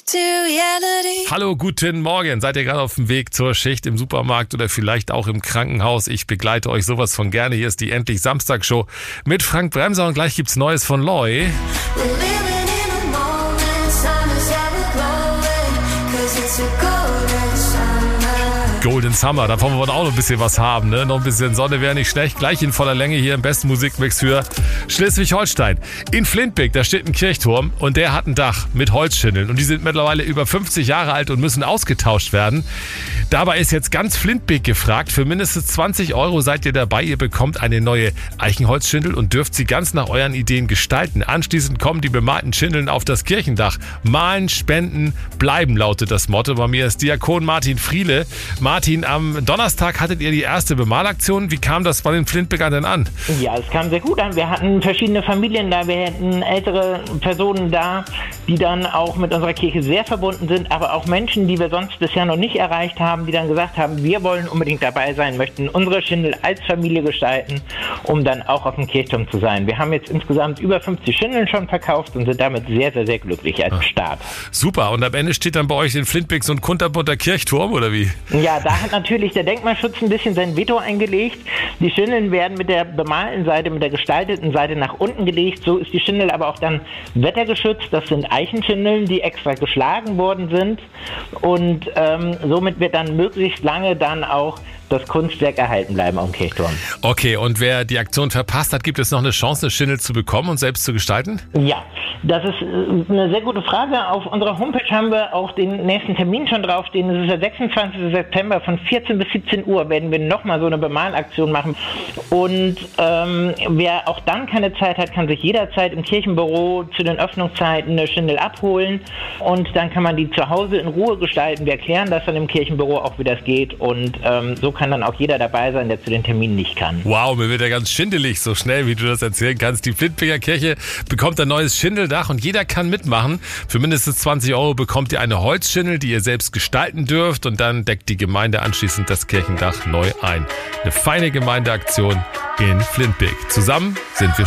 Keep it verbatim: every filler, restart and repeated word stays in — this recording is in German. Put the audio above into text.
Hallo, guten Morgen. Seid ihr gerade auf dem Weg zur Schicht im Supermarkt oder vielleicht auch im Krankenhaus? Ich begleite euch sowas von gerne. Hier ist die Endlich Samstag-Show mit Frank Bremser und gleich gibt's Neues von Loy. Golden Summer, davon wollen wir auch noch ein bisschen was haben, ne? Noch ein bisschen Sonne wäre nicht schlecht. Gleich in voller Länge hier im besten Musikmix für Schleswig-Holstein. In Flintbek, da steht ein Kirchturm und der hat ein Dach mit Holzschindeln und die sind mittlerweile über fünfzig Jahre alt und müssen ausgetauscht werden. Dabei ist jetzt ganz Flintbek gefragt. Für mindestens zwanzig Euro seid ihr dabei. Ihr bekommt eine neue Eichenholzschindel und dürft sie ganz nach euren Ideen gestalten. Anschließend kommen die bemalten Schindeln auf das Kirchendach. Malen, spenden, bleiben lautet das Motto. Bei mir ist Diakon Martin Friele. Martin, am Donnerstag hattet ihr die erste Bemalaktion. Wie kam das bei den Flintbekern denn an? Ja, es kam sehr gut an. Wir hatten verschiedene Familien da, wir hatten ältere Personen da, die dann auch mit unserer Kirche sehr verbunden sind, aber auch Menschen, die wir sonst bisher noch nicht erreicht haben, die dann gesagt haben, wir wollen unbedingt dabei sein, möchten unsere Schindel als Familie gestalten, um dann auch auf dem Kirchturm zu sein. Wir haben jetzt insgesamt über fünfzig Schindeln schon verkauft und sind damit sehr, sehr, sehr glücklich als Start. Super, und am Ende steht dann bei euch in Flintbek so ein kunterbunter Kirchturm, oder wie? Ja, da hat natürlich der Denkmalschutz ein bisschen sein Veto eingelegt. Die Schindeln werden mit der bemalten Seite, mit der gestalteten Seite nach unten gelegt. So ist die Schindel aber auch dann wettergeschützt. Das sind Eichenschindeln, die extra geschlagen worden sind. Und ähm, somit wird dann möglichst lange dann auch das Kunstwerk erhalten bleiben am Kirchturm. Okay, und wer die Aktion verpasst hat, gibt es noch eine Chance, eine Schindel zu bekommen und selbst zu gestalten? Ja, das ist eine sehr gute Frage. Auf unserer Homepage haben wir auch den nächsten Termin schon draufstehen. Das ist der sechsundzwanzigsten September von vierzehn bis siebzehn Uhr werden wir nochmal so eine Bemalaktion machen. Und ähm, wer auch dann keine Zeit hat, kann sich jederzeit im Kirchenbüro zu den Öffnungszeiten eine Schindel abholen und dann kann man die zu Hause in Ruhe gestalten. Wir erklären das dann im Kirchenbüro auch, wie das geht, und ähm, so kann dann auch jeder dabei sein, der zu den Terminen nicht kann. Wow, mir wird ja ganz schindelig, so schnell, wie du das erzählen kannst. Die Flintbeker Kirche bekommt ein neues Schindeldach und jeder kann mitmachen. Für mindestens zwanzig Euro bekommt ihr eine Holzschindel, die ihr selbst gestalten dürft, und dann deckt die Gemeinde anschließend das Kirchendach neu ein. Eine feine Gemeindeaktion in Flintbek. Zusammen sind wir